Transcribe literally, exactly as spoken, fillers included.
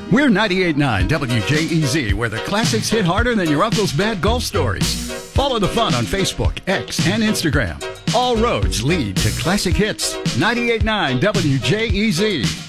We're ninety-eight point nine W J E Z, where the classics hit harder than your uncle's bad golf stories. Follow the fun on Facebook, X, and Instagram. All roads lead to classic hits. ninety-eight point nine W J E Z.